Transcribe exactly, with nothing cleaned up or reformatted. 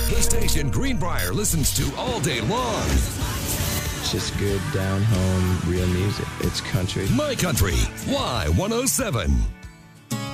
The station Greenbrier listens to all day long. It's just good, down-home, real music. It's country. My Country, Y one oh seven.